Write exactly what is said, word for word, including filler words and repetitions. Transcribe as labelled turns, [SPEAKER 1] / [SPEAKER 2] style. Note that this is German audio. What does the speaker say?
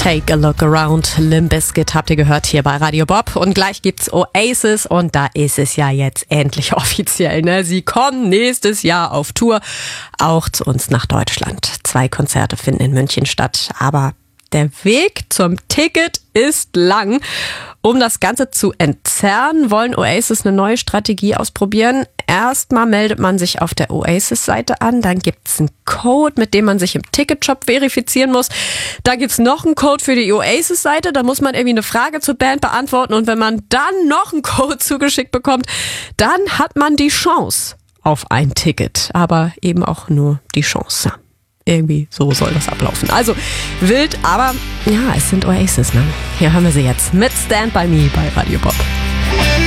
[SPEAKER 1] Take a look around. Limp Bizkit habt ihr gehört hier bei Radio Bob. Und gleich gibt's Oasis und da ist es ja jetzt endlich offiziell, ne? Sie kommen nächstes Jahr auf Tour, auch zu uns nach Deutschland. Zwei Konzerte finden in München statt, aber der Weg zum Ticket ist lang. Um das Ganze zu entzerren, wollen Oasis eine neue Strategie ausprobieren. Erstmal meldet man sich auf der Oasis-Seite an, dann gibt's einen Code, mit dem man sich im Ticketshop verifizieren muss. Da gibt's noch einen Code für die Oasis-Seite, da muss man irgendwie eine Frage zur Band beantworten und wenn man dann noch einen Code zugeschickt bekommt, dann hat man die Chance auf ein Ticket, aber eben auch nur die Chance. Irgendwie so soll das ablaufen. Also wild, aber ja, es sind Oasis, ne? Hier hören wir sie jetzt mit Stand By Me bei Radio Bob.